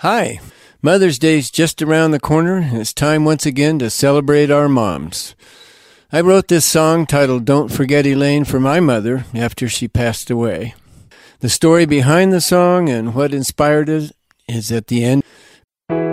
Hi. Mother's Day's just around the corner, and it's time once again to celebrate our moms. I wrote this song titled Don't Forget Elaine for my mother after she passed away. The story behind the song and what inspired it is at the end.